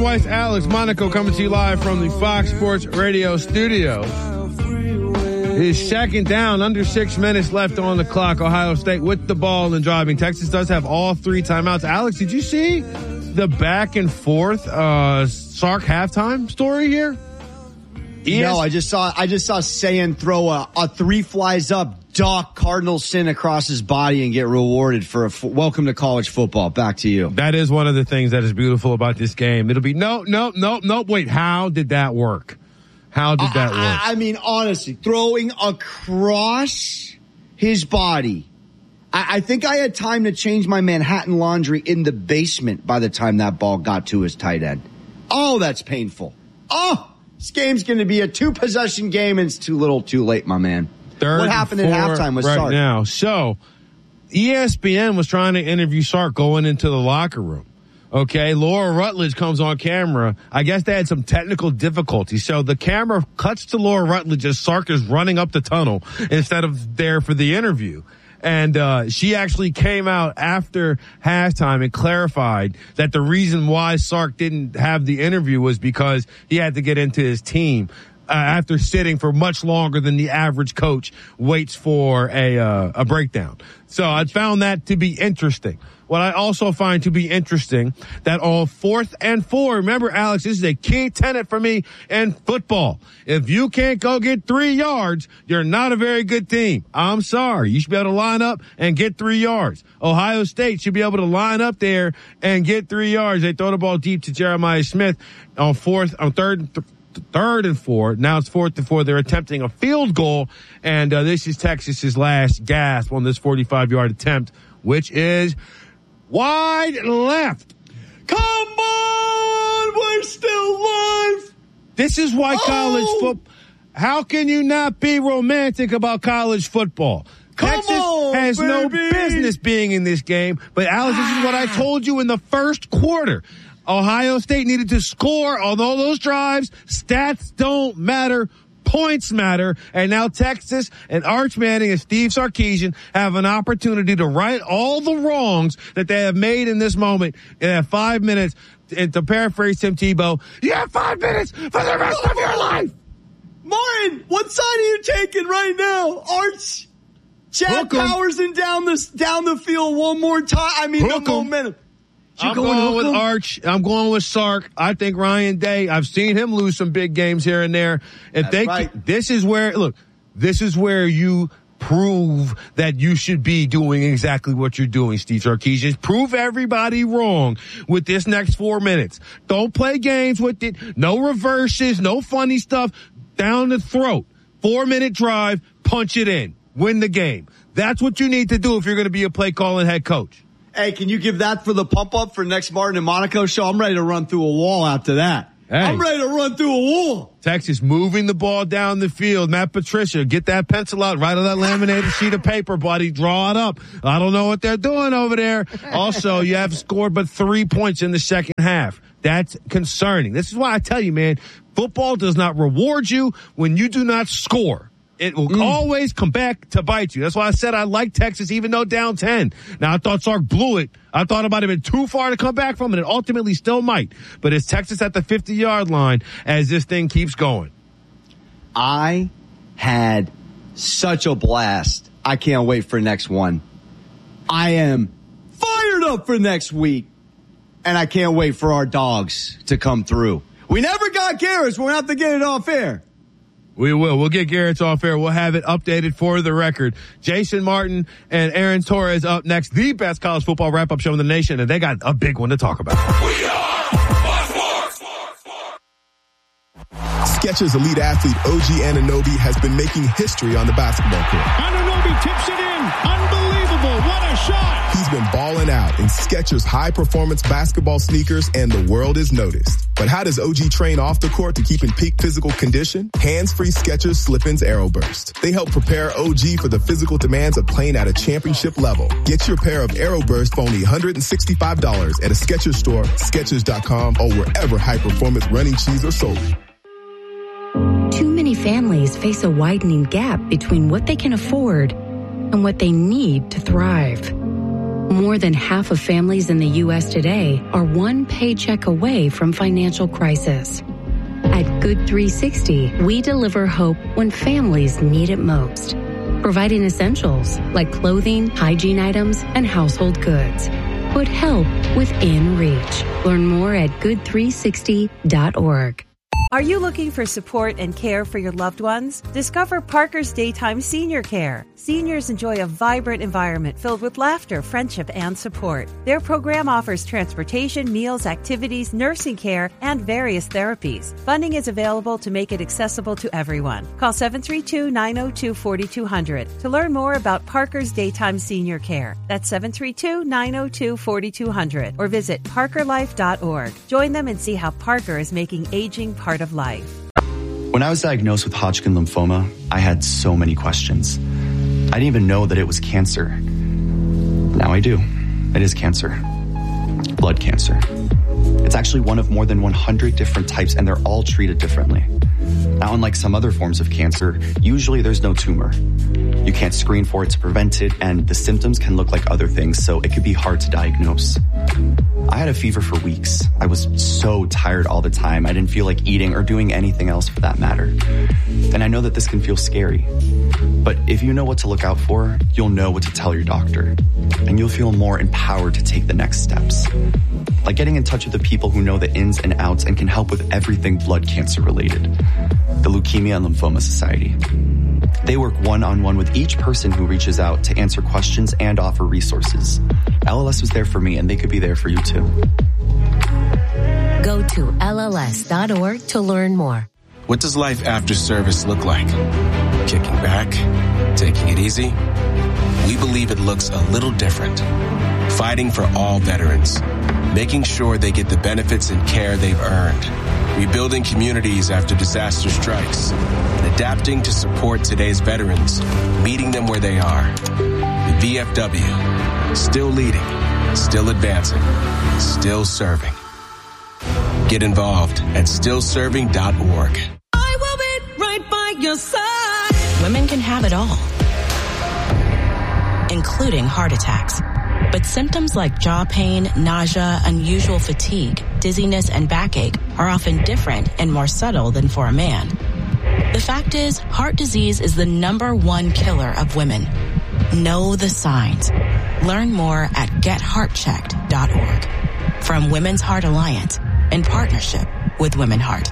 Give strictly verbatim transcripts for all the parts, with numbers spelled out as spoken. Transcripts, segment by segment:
wife, Alex, Monaco, coming to you live from the Fox Sports Radio studios. It is second down, under six minutes left on the clock. Ohio State with the ball and driving. Texas does have all three timeouts. Alex, did you see the back and forth uh, Sark halftime story here? E S- no, I just saw I just saw Sayan throw a, a three flies up Doc Cardinal sin across his body and get rewarded for a f- welcome to college football. Back to you. That is one of the things that is beautiful about this game. It'll be no, no, no, no. Wait, how did that work? How did that I, work? I, I mean, honestly, throwing across his body. I, I think I had time to change my Manhattan laundry in the basement by the time that ball got to his tight end. Oh, that's painful. Oh, this game's going to be a two-possession game, and it's too little too late, my man. Third what happened at halftime was right Sark. now. So, E S P N was trying to interview Sark going into the locker room. Okay, Laura Rutledge comes on camera. I guess they had some technical difficulties. So the camera cuts to Laura Rutledge as Sark is running up the tunnel instead of there for the interview. And uh she actually came out after halftime and clarified that the reason why Sark didn't have the interview was because he had to get into his team uh, after sitting for much longer than the average coach waits for a uh, a breakdown. So I found that to be interesting. What I also find to be interesting, that on fourth and four, remember, Alex, this is a key tenet for me in football. If you can't go get three yards, you're not a very good team. I'm sorry. You should be able to line up and get three yards. Ohio State should be able to line up there and get three yards. They throw the ball deep to Jeremiah Smith on fourth, on third, th- third and four. Now it's fourth and four. They're attempting a field goal, and uh, this is Texas's last gasp on this forty-five-yard attempt, which is wide left. Come on, we're still live. This is why oh. college football. How can you not be romantic about college football? Come Texas on, has baby. no business being in this game. But Alex, this is what I told you in the first quarter. Ohio State needed to score on all those drives. Stats don't matter. Points matter. And now Texas and Arch Manning and Steve Sarkisian have an opportunity to right all the wrongs that they have made in this moment. They have five minutes. And to paraphrase Tim Tebow, you have five minutes for the rest of your life. Martin, what side are you taking right now? Arch, Chad Powerson down the, down the field one more time. I mean, Hook the 'em. momentum. I'm going, going with Arch. I'm going with Sark. I think Ryan Day, I've seen him lose some big games here and there. If That's they, right. can, this is where, look, this is where you prove that you should be doing exactly what you're doing, Steve Sarkisian. Prove everybody wrong with this next four minutes. Don't play games with it. No reverses, no funny stuff. Down the throat. Four minute drive, punch it in. Win the game. That's what you need to do if you're going to be a play calling head coach. Hey, can you give that for the pump up for next Martin and Monaco show? I'm ready to run through a wall after that. Hey. I'm ready to run through a wall. Texas moving the ball down the field. Matt Patricia, get that pencil out, write on that laminated sheet of paper, buddy. Draw it up. I don't know what they're doing over there. Also, you have scored but three points in the second half. That's concerning. This is why I tell you, man, football does not reward you when you do not score. It will mm. always come back to bite you. That's why I said I like Texas even though down ten. Now, I thought Sark blew it. I thought it might have been too far to come back from, and it ultimately still might. But it's Texas at the fifty-yard line as this thing keeps going. I had such a blast. I can't wait for next one. I am fired up for next week, and I can't wait for our dogs to come through. We never got Garrett's. We'll have to get it off air. We will. We'll get Garrett's off air. We'll have it updated for the record. Jason Martin and Aaron Torres up next. The best college football wrap-up show in the nation, and they got a big one to talk about. We are Sports. Skechers Elite Athlete O G Anunoby has been making history on the basketball court. Anunoby tips it in. Unbelievable. What a shot. He's been balling out in Skechers high-performance basketball sneakers, and the world has noticed. But how does O G train off the court to keep in peak physical condition? Hands-free Skechers Slip-ins AeroBurst. They help prepare O G for the physical demands of playing at a championship level. Get your pair of AeroBurst for only one hundred sixty-five dollars at a Skechers store, Skechers dot com, or wherever high-performance running shoes are sold. Too many families face a widening gap between what they can afford and what they need to thrive. More than half of families in the U S today are one paycheck away from financial crisis. At Good three sixty, we deliver hope when families need it most, providing essentials like clothing, hygiene items, and household goods. Put help within reach. Learn more at good three sixty dot org. Are you looking for support and care for your loved ones? Discover Parker's Daytime Senior Care. Seniors enjoy a vibrant environment filled with laughter, friendship, and support. Their program offers transportation, meals, activities, nursing care, and various therapies. Funding is available to make it accessible to everyone. Call seven three two, nine zero two, four two zero zero to learn more about Parker's Daytime Senior Care. That's seven three two, nine zero two, four two zero zero or visit parker life dot org. Join them and see how Parker is making aging part of life. When I was diagnosed with Hodgkin lymphoma, I had so many questions. I didn't even know that it was cancer. Now I do. It is cancer. Blood cancer. It's actually one of more than one hundred different types, and they're all treated differently. Now, unlike some other forms of cancer, usually there's no tumor. You can't screen for it to prevent it, and the symptoms can look like other things, so it could be hard to diagnose. I had a fever for weeks. I was so tired all the time. I didn't feel like eating or doing anything else for that matter. And I know that this can feel scary. But if you know what to look out for, you'll know what to tell your doctor. And you'll feel more empowered to take the next steps. Like getting in touch with the people who know the ins and outs and can help with everything blood cancer related. The Leukemia and Lymphoma Society. They work one-on-one with each person who reaches out to answer questions and offer resources. L L S was there for me, and they could be there for you too. Go to L L S dot org to learn more. What does life after service look like? Kicking back? Taking it easy? We believe it looks a little different. Fighting for all veterans. Making sure they get the benefits and care they've earned. Rebuilding communities after disaster strikes. And adapting to support today's veterans. Meeting them where they are. The V F W. Still leading. Still advancing. Still serving. Get involved at still serving dot org. I will be right by your side. Women can have it all, including heart attacks. But symptoms like jaw pain, nausea, unusual fatigue, dizziness, and backache are often different and more subtle than for a man. The fact is, heart disease is the number one killer of women. Know the signs. Learn more at get heart checked dot org. From Women's Heart Alliance, in partnership with Women Heart.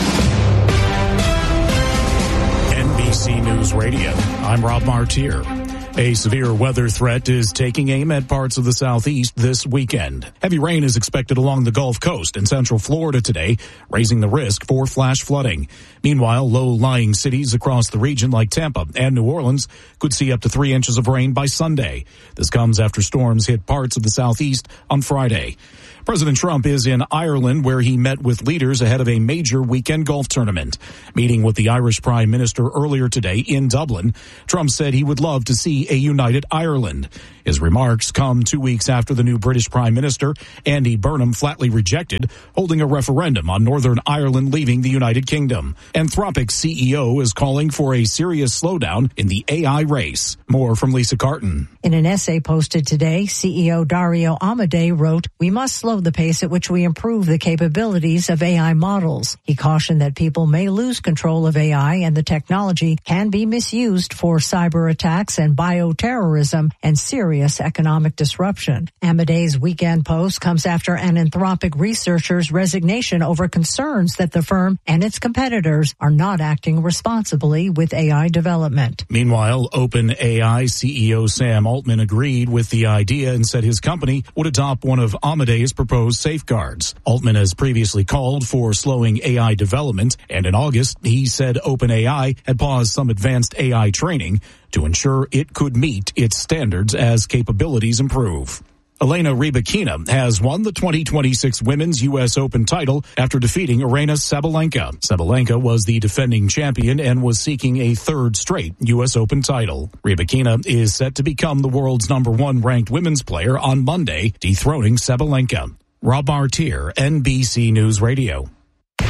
N B C News Radio, I'm Rob Martier. A severe weather threat is taking aim at parts of the southeast this weekend. Heavy rain is expected along the Gulf Coast and central Florida today, raising the risk for flash flooding. Meanwhile, low-lying cities across the region like Tampa and New Orleans could see up to three inches of rain by Sunday. This comes after storms hit parts of the southeast on Friday. President Trump is in Ireland, where he met with leaders ahead of a major weekend golf tournament. Meeting with the Irish Prime Minister earlier today in Dublin, Trump said he would love to see a united Ireland. His remarks come two weeks after the new British Prime Minister, Andy Burnham, flatly rejected holding a referendum on Northern Ireland leaving the United Kingdom. Anthropic's C E O is calling for a serious slowdown in the A I race. More from Lisa Carton. In an essay posted today, C E O Dario Amodei wrote, "We must slow the pace at which we improve the capabilities of A I models." He cautioned that people may lose control of A I and the technology can be misused for cyber attacks and bioterrorism and serious economic disruption. Amodei's weekend post comes after an Anthropic researcher's resignation over concerns that the firm and its competitors are not acting responsibly with A I development. Meanwhile, OpenAI C E O Sam Altman agreed with the idea and said his company would adopt one of Amodei's proposed safeguards. Altman has previously called for slowing A I development, and in August, he said OpenAI had paused some advanced A I training to ensure it could meet its standards as capabilities improve. Elena Rybakina has won the twenty twenty-six Women's U S Open title after defeating Aryna Sabalenka. Sabalenka was the defending champion and was seeking a third straight U S Open title. Rybakina is set to become the world's number one ranked women's player on Monday, dethroning Sabalenka. Rob Martier, N B C News Radio.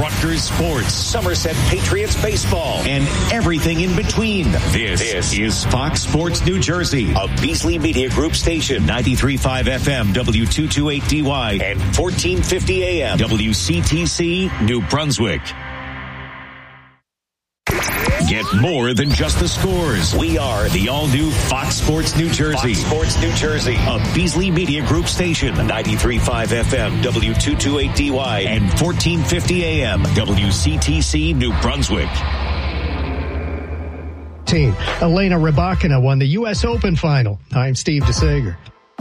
Rutgers sports, Somerset Patriots baseball, and everything in between. This, this is Fox Sports New Jersey, a Beasley Media Group station, ninety-three point five F M, W two twenty-eight D Y, and fourteen fifty A M, W C T C, New Brunswick. Get more than just the scores. We are the all-new Fox Sports New Jersey. Fox Sports New Jersey, a Beasley Media Group station, ninety-three point five F M, W two twenty-eight D Y, and fourteen fifty A M, W C T C, New Brunswick. Team Elena Rybakina won the U S Open final. I'm Steve DeSager.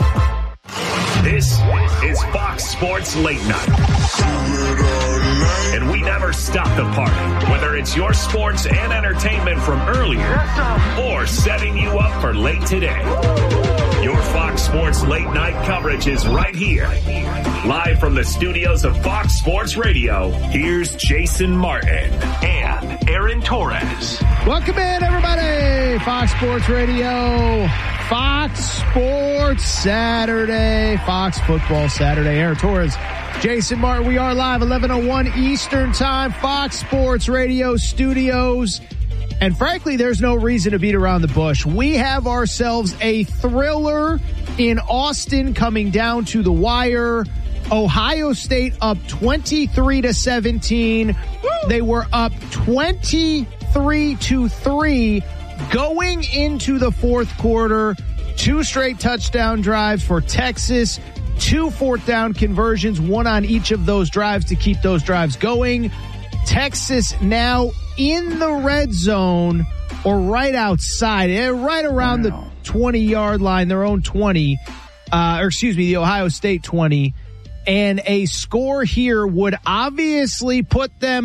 This is Fox Sports Late Night. And we never stop the party, whether it's your sports and entertainment from earlier or setting you up for late today. Your Fox Sports Late Night coverage is right here. Live from the studios of Fox Sports Radio, here's Jason Martin and Aaron Torres. Welcome in, everybody. Fox Sports Radio, Fox Sports Saturday, Fox Football Saturday. Aaron Torres, Jason Martin. We are live, eleven oh one Eastern Time, Fox Sports Radio studios. And frankly, there's no reason to beat around the bush. We have ourselves a thriller in Austin coming down to the wire. Ohio State up twenty-three to seventeen. They were up twenty-three to three going into the fourth quarter. Two straight touchdown drives for Texas. Two fourth down conversions, one on each of those drives to keep those drives going. Texas now in the red zone or right outside, right around wow. the twenty-yard line, their own twenty, uh, or excuse me, the Ohio State twenty. And a score here would obviously put them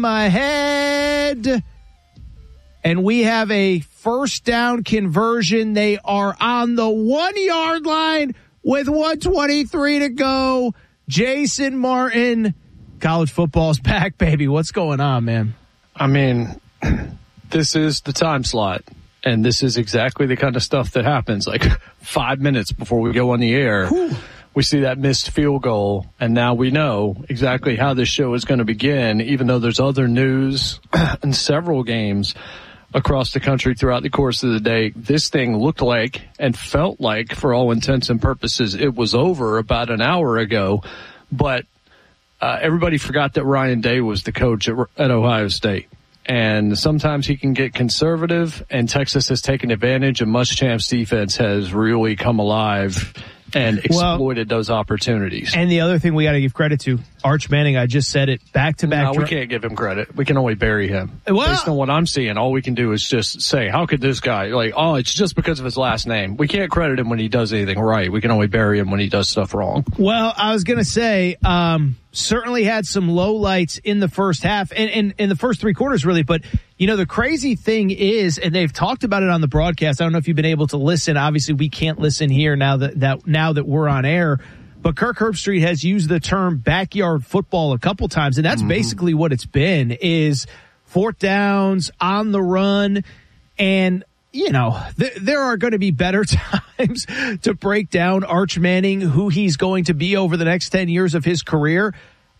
ahead. And we have a first down conversion. They are on the one-yard line with one twenty-three to go. Jason Martin, college football's back, baby. What's going on, man? I mean, this is the time slot, and this is exactly the kind of stuff that happens. Like five minutes before we go on the air, Whew. we see that missed field goal, and now we know exactly how this show is going to begin, even though there's other news and several games across the country throughout the course of the day. This thing looked like and felt like, for all intents and purposes, it was over about an hour ago. But uh, everybody forgot that Ryan Day was the coach at, at Ohio State. And sometimes he can get conservative, and Texas has taken advantage, and Muschamp's defense has really come alive and exploited well, those opportunities. And the other thing we got to give credit to, Arch Manning, I just said it, back-to-back. No, we can't give him credit. We can only bury him. Well, based on what I'm seeing, all we can do is just say, how could this guy, like, oh, it's just because of his last name. We can't credit him when he does anything right. We can only bury him when he does stuff wrong. Well, I was going to say, um, certainly had some lowlights in the first half and, and in the first three quarters, really. But, you know, the crazy thing is, and they've talked about it on the broadcast. I don't know if you've been able to listen. Obviously, we can't listen here now that, that now that we're on air. But Kirk Herbstreit has used the term backyard football a couple times, and that's mm-hmm. basically what it's been, is fourth downs, on the run, and, you know, th- there are going to be better times to break down Arch Manning, who he's going to be over the next ten years of his career.